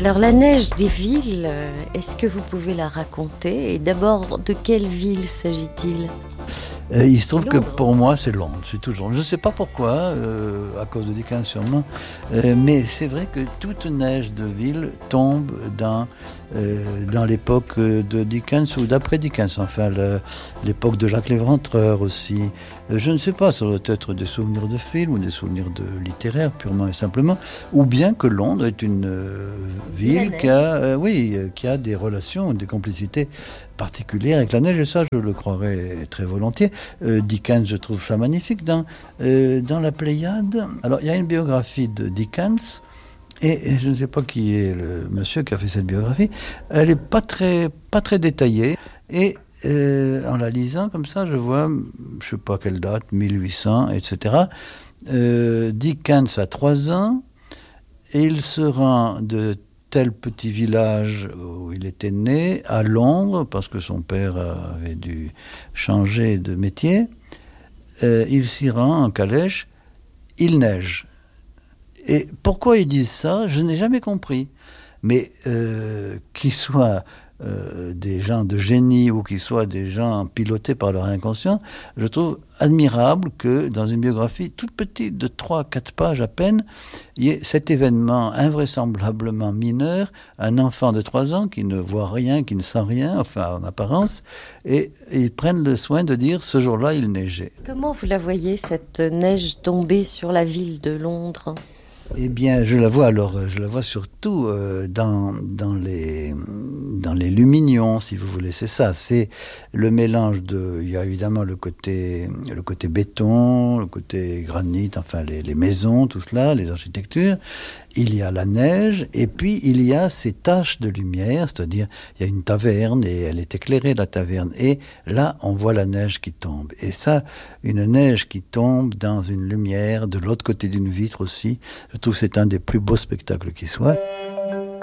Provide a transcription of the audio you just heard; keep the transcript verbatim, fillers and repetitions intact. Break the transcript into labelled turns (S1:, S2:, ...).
S1: Alors la neige des villes, est-ce que vous pouvez la raconter? Et d'abord, de quelle ville s'agit-il?
S2: Euh, il se trouve que pour moi, c'est Londres, c'est toujours. Je ne sais pas pourquoi, euh, à cause de Dickens sûrement, euh, mais c'est vrai que toute neige de ville tombe dans, euh, dans l'époque de Dickens ou d'après Dickens, enfin le, l'époque de Jacques Léventreur aussi. Euh, je ne sais pas, ça doit être des souvenirs de films ou des souvenirs de littéraires purement et simplement, ou bien que Londres est une euh, ville qui a, euh, oui, qui a des relations, des complicités particulière avec la neige, et ça je le croirais très volontiers. Euh, Dickens, je trouve ça magnifique dans, euh, dans la Pléiade. Alors il y a une biographie de Dickens, et, et je ne sais pas qui est le monsieur qui a fait cette biographie. Elle n'est pas très, pas très détaillée, et euh, en la lisant comme ça, je vois, je ne sais pas quelle date, mille huit cents, et cetera. Euh, Dickens a trois ans, et il se rend de tel petit village où il était né, à Londres, parce que son père avait dû changer de métier. Euh, il s'y rend en calèche, il neige. Et pourquoi ils disent ça, je n'ai jamais compris. Mais euh, qu'ils soient euh, des gens de génie ou qu'ils soient des gens pilotés par leur inconscient, je trouve admirable que dans une biographie toute petite de trois à quatre pages à peine, il y ait cet événement invraisemblablement mineur, un enfant de trois ans qui ne voit rien, qui ne sent rien, enfin en apparence, et, et ils prennent le soin de dire ce jour-là il neigeait.
S1: Comment vous la voyez, cette neige tombée sur la ville de Londres ?
S2: Eh bien, je la vois alors, je la vois surtout euh, dans, dans, les, dans les luminions, si vous voulez. C'est ça, c'est le mélange de... Il y a évidemment le côté, le côté béton, le côté granit, enfin les, les maisons, tout cela, les architectures. Il y a la neige, et puis il y a ces taches de lumière, c'est-à-dire il y a une taverne, et elle est éclairée, la taverne, et là, on voit la neige qui tombe. Et ça, une neige qui tombe dans une lumière, de l'autre côté d'une vitre aussi, je trouve que c'est un des plus beaux spectacles qui soit.